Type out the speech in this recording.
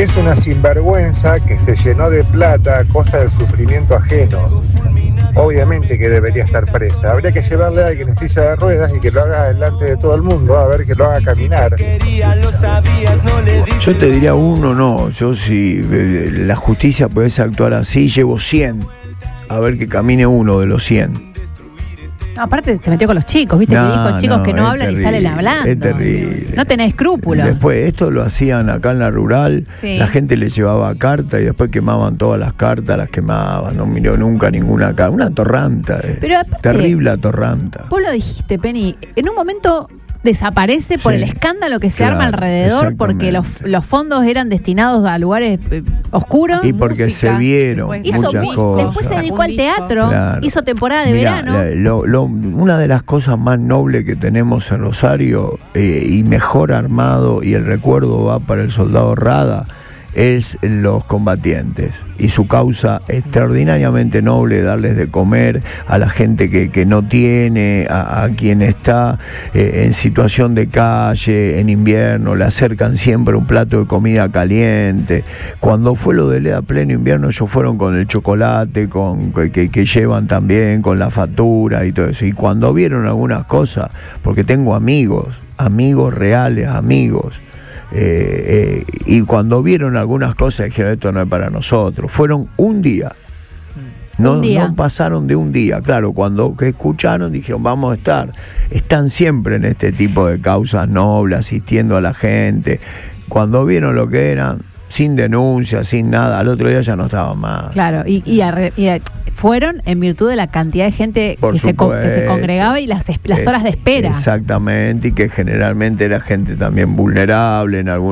Es una sinvergüenza que se llenó de plata a costa del sufrimiento ajeno. Obviamente que debería estar presa. Habría que llevarle a alguien en silla de ruedas y que lo haga delante de todo el mundo, a ver que lo haga caminar. Yo te diría uno, no. Yo si la justicia pudiese actuar así, llevo 100. A ver que camine uno de los 100. No, aparte se metió con los chicos, ¿viste? Que dijo chicos que no hablan terrible, y salen hablando. Es terrible. No tenés escrúpulos. Después, esto lo hacían acá en la rural. Sí. La gente le llevaba carta y después quemaban todas las cartas, las quemaban. No miró nunca ninguna carta. Una atorranta. Pero aparte, terrible atorranta. Vos lo dijiste, Penny. En un momento desaparece por el escándalo que se arma alrededor, porque los fondos eran destinados a lugares oscuros. Y porque se vieron muchas cosas. Después se dedicó al teatro, hizo temporada de verano. Una de las cosas más nobles que tenemos en Rosario, y mejor armado, y el recuerdo va para el soldado Rada, es los combatientes y su causa extraordinariamente noble, darles de comer a la gente que no tiene, a quien está en situación de calle, en invierno, le acercan siempre un plato de comida caliente. Cuando fue lo de Leda pleno invierno, ellos fueron con el chocolate, que llevan también, con la factura y todo eso. Y cuando vieron algunas cosas, porque tengo amigos reales, amigos, y cuando vieron algunas cosas dijeron, esto no es para nosotros. Fueron un día. No pasaron de un día. Claro, cuando que escucharon dijeron, vamos a estar. Están siempre en este tipo de causas nobles, asistiendo a la gente. Cuando vieron lo que eran, sin denuncia, sin nada, al otro día ya no estaban más. Claro, y fueron en virtud de la cantidad de gente que se congregaba y las horas de espera. Exactamente, y que generalmente era gente también vulnerable en algunos